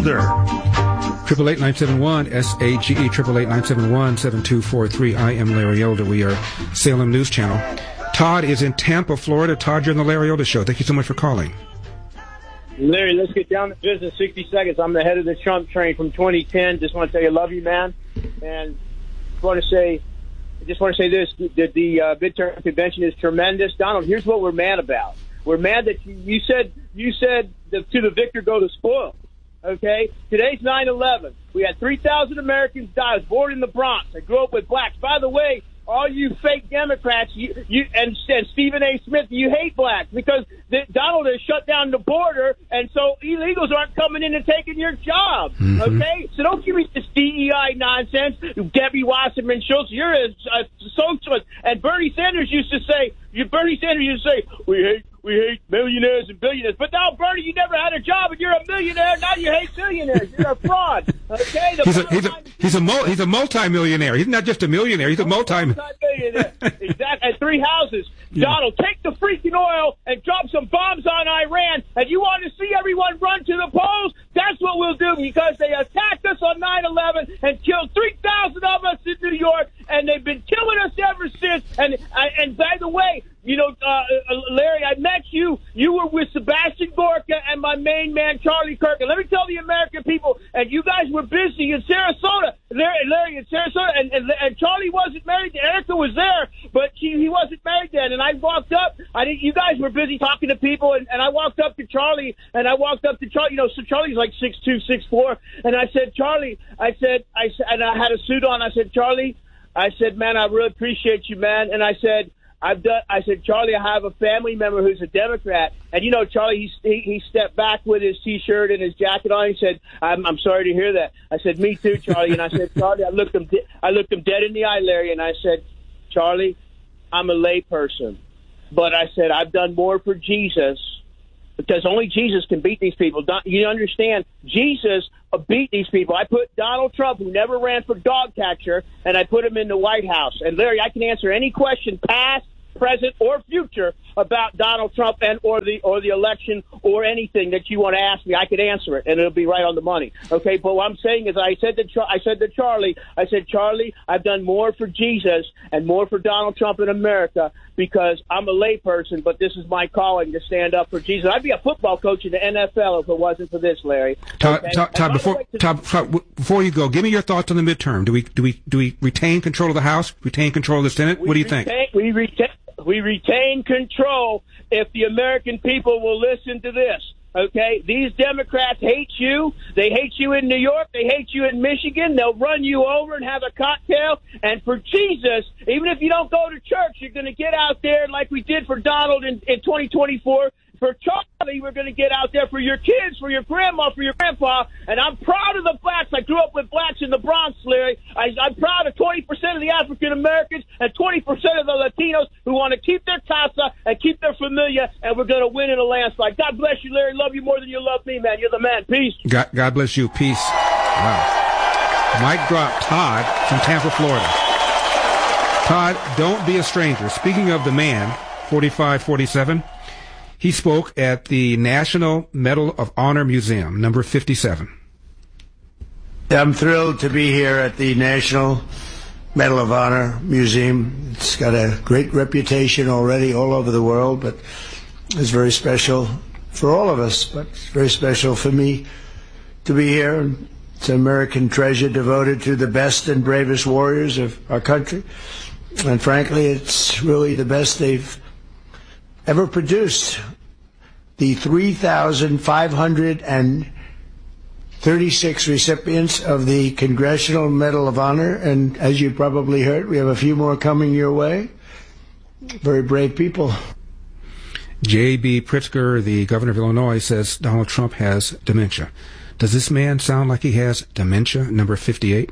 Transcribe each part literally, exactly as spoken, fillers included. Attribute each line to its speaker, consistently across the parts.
Speaker 1: Elder.
Speaker 2: Triple eight nine seven one S A G E triple eight nine seven one seven two four three. I am Larry Elder. We are Salem News Channel. Todd is in Tampa, Florida. Todd, you're on the Larry Elder Show. Thank you so much for calling.
Speaker 3: Larry, let's get down to business. sixty seconds. I'm the head of the Trump train from twenty ten. Just want to tell you I love you, man. And just want to say, just want to say this: that the uh, midterm convention is tremendous. Donald, here's what we're mad about. We're mad that you, you said you said the, to the victor go the spoil. Okay, today's nine eleven. We had three thousand Americans die. I was born in the Bronx. I grew up with blacks. By the way, all you fake Democrats, you, you and, and Stephen A. Smith, you hate blacks because the, Donald has shut down the border, and so illegals aren't coming in and taking your job. Mm-hmm. Okay, so don't give me this D E I nonsense. Debbie Wasserman Schultz, you're a, a socialist, and Bernie Sanders used to say, you Bernie Sanders used to say, we hate. We hate millionaires and billionaires. But now, Bernie, you never had a job and you're a millionaire. Now you hate billionaires. You're a fraud. Okay? The
Speaker 2: he's, a, he's, a, he's, a mul- he's a multi-millionaire. He's not just a millionaire. He's a multi-
Speaker 3: multi-millionaire. Exactly. And three houses. Yeah. Donald, take the freaking oil and drop some bombs on Iran. And you want to see everyone run to the polls? That's what we'll do because they attacked us on nine eleven and killed three thousand of us in New York. And they've been killing us ever since. And, and by the way, you know, uh, Larry, I met you. You were with Sebastian Gorka and my main man, Charlie Kirk. And let me tell the American people, and you guys were busy in Sarasota. Larry, Larry in Sarasota, and, and, and Charlie wasn't married. Erica was there, but she, he wasn't married then. And I walked up. I didn't, you guys were busy talking to people, and, and I walked up to Charlie, and I walked up to Charlie. You know, so Charlie's like six two, six four. And I said, Charlie, I said, I said, and I had a suit on. I said, Charlie, I said, man, I really appreciate you, man. And I said, I've done. I said, Charlie, I have a family member who's a Democrat, and you know, Charlie, he he, he stepped back with his T-shirt and his jacket on. He said, "I'm I'm sorry to hear that." I said, "Me too, Charlie." And I said, Charlie, I looked him de- I looked him dead in the eye, Larry, and I said, Charlie, I'm a lay person, but I said I've done more for Jesus because only Jesus can beat these people. You understand? Jesus beat these people. I put Donald Trump, who never ran for dog catcher, and I put him in the White House. And Larry, I can answer any question, past, present, or future, about Donald Trump and or the or the election or anything that you want to ask me. I could answer it, and it'll be right on the money. Okay, but what I'm saying is, I said to Char- I said to Charlie, I said, Charlie, I've done more for Jesus and more for Donald Trump in America because I'm a layperson, but this is my calling to stand up for Jesus. I'd be a football coach in the N F L if it wasn't for this, Larry.
Speaker 2: Todd,
Speaker 3: okay?
Speaker 2: Todd, Todd before to- Todd, Todd, before you go, give me your thoughts on the midterm. Do we do we do we retain control of the House? Retain control of the Senate?
Speaker 3: We
Speaker 2: what do you
Speaker 3: retain,
Speaker 2: think?
Speaker 3: We retain. We retain control if the American people will listen to this, okay? These Democrats hate you. They hate you in New York. They hate you in Michigan. They'll run you over and have a cocktail. And for Jesus, even if you don't go to church, you're going to get out there like we did for Donald in, in twenty twenty-four. For Charlie, we're going to get out there for your kids, for your grandma, for your grandpa. And I'm proud of the blacks. I grew up with blacks in the Bronx, Larry. I, I'm proud of twenty percent of the African Americans and twenty percent of the Latinos who want to keep their casa and keep their familia, and we're going to win in a landslide. God bless you, Larry. Love you more than you love me, man. You're the man. Peace.
Speaker 2: God, God bless you. Peace. Wow. Mic drop. Todd from Tampa, Florida. Todd, don't be a stranger. Speaking of the man, forty-five forty-seven, he spoke at the National Medal of Honor Museum, number fifty-seven.
Speaker 4: I'm thrilled to be here at the National Medal of Honor Museum. It's got a great reputation already all over the world, but it's very special for all of us, but it's very special for me to be here. It's an American treasure devoted to the best and bravest warriors of our country. And frankly, it's really the best they've ever produced. The three thousand five hundred thirty-six recipients of the Congressional Medal of Honor, and as you probably heard, we have a few more coming your way. Very brave people.
Speaker 2: J B. Pritzker, the governor of Illinois, says Donald Trump has dementia. Does this man sound like he has dementia, number fifty-eight?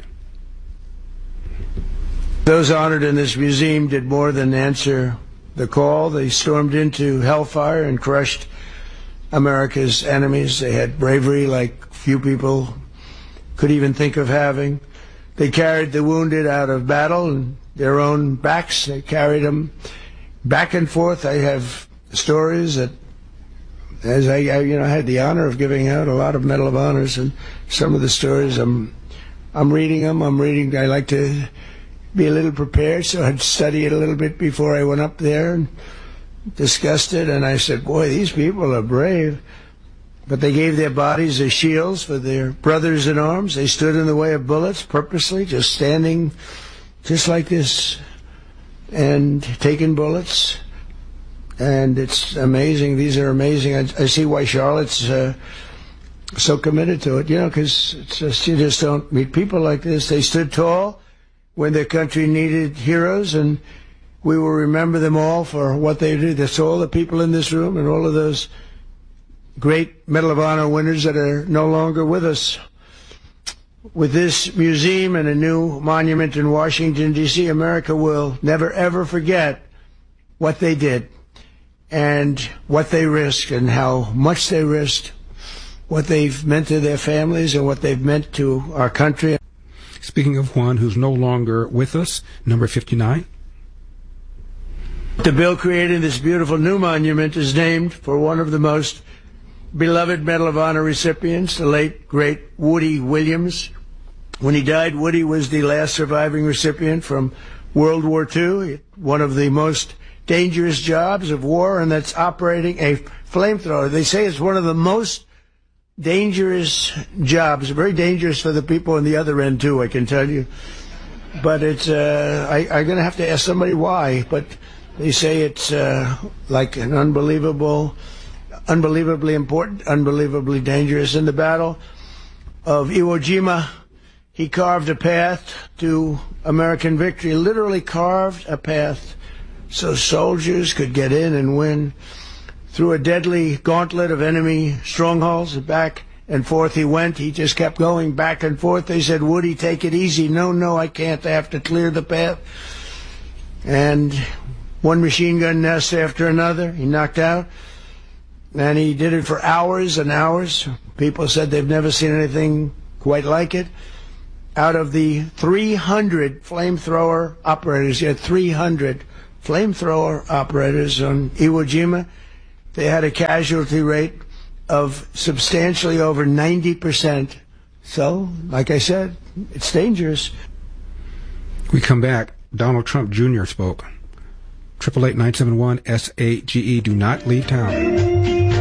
Speaker 4: Those honored in this museum did more than answer the call. They stormed into hellfire and crushed America's enemies. They had bravery like few people could even think of having. They carried the wounded out of battle on their own backs. They carried them back and forth. I have stories that as I, I, you know, had the honor of giving out a lot of Medal of Honors, and some of the stories I'm, I'm reading them. I'm reading. I like to be a little prepared, so I'd study it a little bit before I went up there and discussed it. And I said, "Boy, these people are brave." But they gave their bodies as shields for their brothers in arms. They stood in the way of bullets purposely, just standing, just like this, and taking bullets. And it's amazing. These are amazing. I, I see why Charlotte's uh, so committed to it, you know, because it's just, you just don't meet people like this. They stood tall when their country needed heroes, and we will remember them all for what they did. That's all the people in this room and all of those great Medal of Honor winners that are no longer with us. With this museum and a new monument in Washington, D C, America will never, ever forget what they did and what they risked and how much they risked, what they've meant to their families and what they've meant to our country.
Speaker 2: Speaking of one who's no longer with us, number fifty-nine.
Speaker 4: The bill creating this beautiful new monument is named for one of the most beloved Medal of Honor recipients, the late, great Woody Williams. When he died, Woody was the last surviving recipient from World War Two, one of the most dangerous jobs of war, and that's operating a flamethrower. They say it's one of the most dangerous jobs, very dangerous for the people on the other end, too, I can tell you. But it's, uh, I, I'm going to have to ask somebody why, but they say it's uh, like an unbelievable, unbelievably important, unbelievably dangerous. In the Battle of Iwo Jima, he carved a path to American victory, literally carved a path so soldiers could get in and win. Through a deadly gauntlet of enemy strongholds, back and forth he went. He just kept going back and forth. They said, "Woody, take it easy." "No, no, I can't. I have to clear the path." And one machine gun nest after another he knocked out. And he did it for hours and hours. People said they've never seen anything quite like it. Out of the three hundred flamethrower operators, he had three hundred flamethrower operators on Iwo Jima. They had a casualty rate of substantially over ninety percent. So, like I said, it's dangerous.
Speaker 2: We come back. Donald Trump Junior spoke. eight eight eight, nine seven one, S A G E. Do not leave town.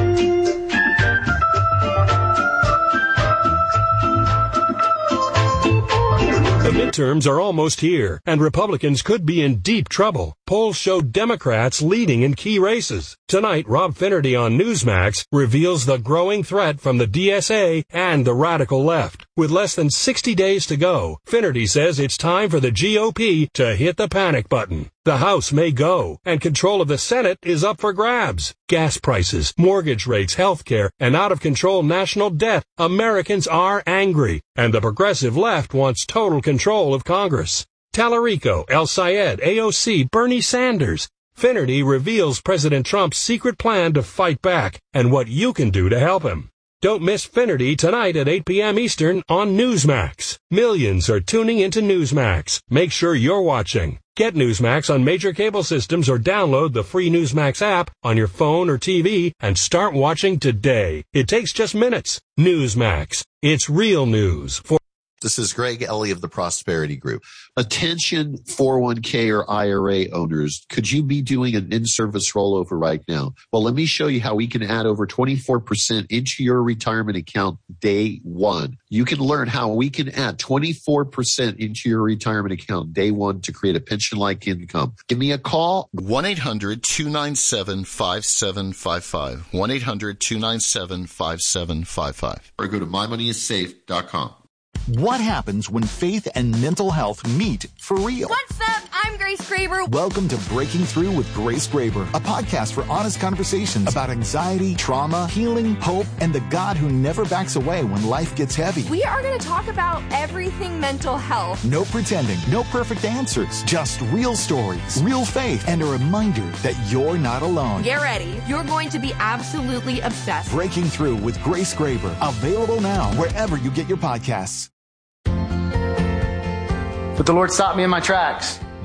Speaker 1: The midterms are almost here, and Republicans could be in deep trouble. Polls show Democrats leading in key races. Tonight, Rob Finnerty on Newsmax reveals the growing threat from the D S A and the radical left. With less than sixty days to go, Finnerty says it's time for the G O P to hit the panic button. The House may go, and control of the Senate is up for grabs. Gas prices, mortgage rates, health care, and out-of-control national debt. Americans are angry, and the progressive left wants total control of Congress. Tallarico, El Sayed, A O C, Bernie Sanders. Finnerty reveals President Trump's secret plan to fight back and what you can do to help him. Don't miss Finnerty tonight at eight p.m. Eastern on Newsmax. Millions are tuning into Newsmax. Make sure you're watching. Get Newsmax on major cable systems or download the free Newsmax app on your phone or T V and start watching today. It takes just minutes. Newsmax. It's real news. For
Speaker 5: This is Greg Ellie of the Prosperity Group. Attention four oh one k or I R A owners, could you be doing an in-service rollover right now? Well, let me show you how we can add over twenty-four percent into your retirement account day one. You can learn how we can add twenty-four percent into your retirement account day one to create a pension-like income. Give me a call.
Speaker 6: one eight hundred two nine seven five seven five five. one eight hundred two nine seven five seven five five.
Speaker 5: Or go to my money is safe dot com.
Speaker 7: What happens when faith and mental health meet for real?
Speaker 8: What's up? I'm Grace Graber.
Speaker 7: Welcome to Breaking Through with Grace Graber, a podcast for honest conversations about anxiety, trauma, healing, hope, and the God who never backs away when life gets heavy.
Speaker 8: We are going to talk about everything mental health.
Speaker 7: No pretending, no perfect answers, just real stories, real faith, and a reminder that you're not alone.
Speaker 8: Get ready. You're going to be absolutely obsessed.
Speaker 7: Breaking Through with Grace Graber, available now wherever you get your podcasts.
Speaker 9: But the Lord stopped me in my tracks.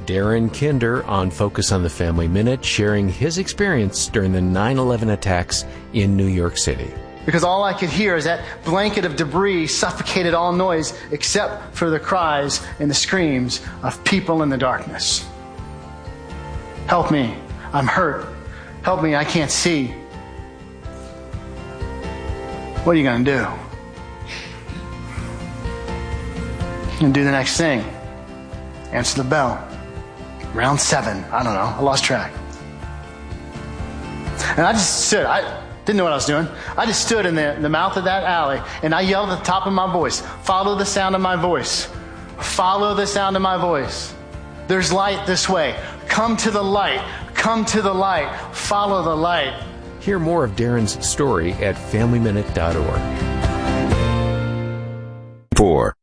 Speaker 9: Darren Kinder on Focus on the Family Minute, sharing his experience during the nine eleven attacks in New York City.
Speaker 10: Because all I could hear is that blanket of debris suffocated all noise except for the cries and the screams of people in the darkness. Help me. I'm hurt. Help me. I can't see. What are you going to do? You're going to do the next thing. Answer the bell. Round seven. I don't know. I lost track. And I just stood. I didn't know what I was doing. I just stood in the, in the mouth of that alley and I yelled at the top of my voice, follow the sound of my voice. Follow the sound of my voice. There's light this way. Come to the light. Come to the light. Follow the light.
Speaker 9: Hear more of Darren's story at family minute dot org.
Speaker 11: Four.